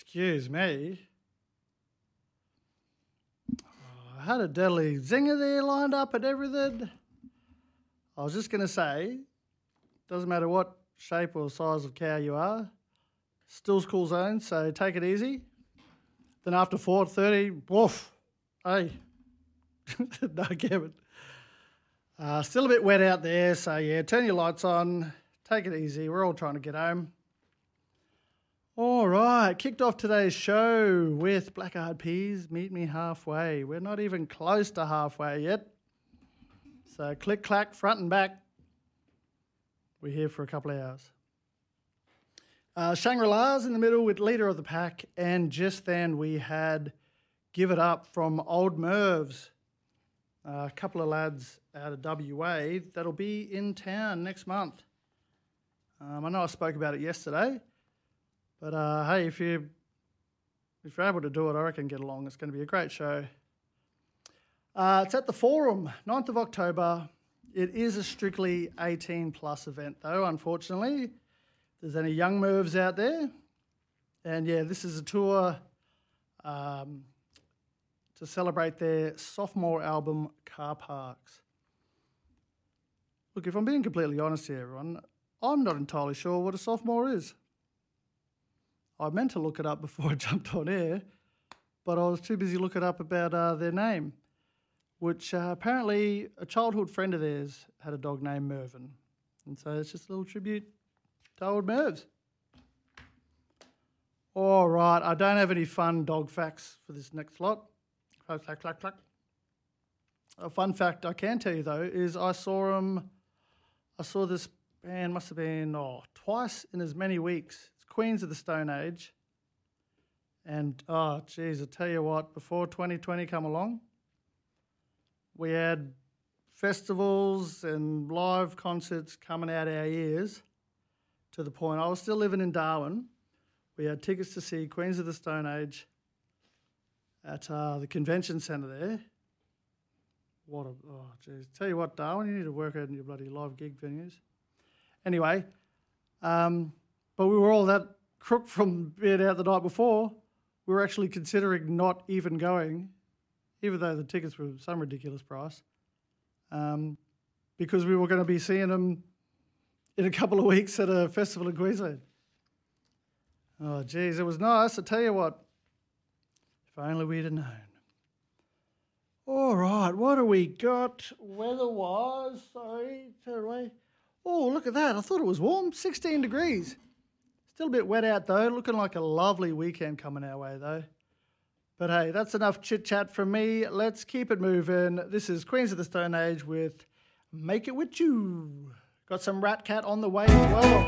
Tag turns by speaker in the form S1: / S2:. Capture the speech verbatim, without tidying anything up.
S1: Excuse me. Oh, I had a deadly zinger there lined up and everything. I was just going to say, doesn't matter what shape or size of cow you are, still school zone, so take it easy. Then after four thirty, woof, hey, no, Kevin. Uh, still a bit wet out there, so yeah, turn your lights on, take it easy. We're all trying to get home. All right, kicked off today's show with Black Eyed Peas, Meet Me Halfway. We're not even close to halfway yet. So click, clack, front and back. We're here for a couple of hours. Uh, Shangri-La's in the middle with Leader of the Pack, and just then we had Give It Up from Old Mervs, uh, a couple of lads out of W A that'll be in town next month. Um, I know I spoke about it yesterday, but uh, hey, if, you, if you're able to do it, I reckon get along. It's going to be a great show. Uh, it's at the Forum, ninth of October. It is a strictly eighteen plus event though, unfortunately. If there's any young Mervs out there. And yeah, this is a tour um, to celebrate their sophomore album, Car Parks. Look, if I'm being completely honest here, everyone, I'm not entirely sure what a sophomore is. I meant to look it up before I jumped on air, but I was too busy looking up about uh, their name, which uh, apparently a childhood friend of theirs had a dog named Mervyn. And so it's just a little tribute to old Mervs. All right, I don't have any fun dog facts for this next lot. Clack, clack, clack, clack. A fun fact I can tell you, though, is I saw him, I saw this band, must have been, oh, twice in as many weeks. It's Queens of the Stone Age. And, oh, geez, I tell you what, before twenty twenty come along, we had festivals and live concerts coming out our ears to the point I was still living in Darwin. We had tickets to see Queens of the Stone Age at uh, the convention centre there. What a, oh, geez. Tell you what, Darwin, you need to work out in your bloody live gig venues. Anyway, um, but we were all that crook from being out the night before, we were actually considering not even going, even though the tickets were some ridiculous price, um, because we were going to be seeing them in a couple of weeks at a festival in Queensland. Oh, geez, it was nice. I tell you what, if only we'd have known. All right, what do we got weather-wise? Sorry, turn away. Oh, look at that. I thought it was warm, sixteen degrees. Still a bit wet out, though. Looking like a lovely weekend coming our way, though. But hey, that's enough chit-chat from me. Let's keep it moving. This is Queens of the Stone Age with Make It With You. Got some Rat Cat on the way as well.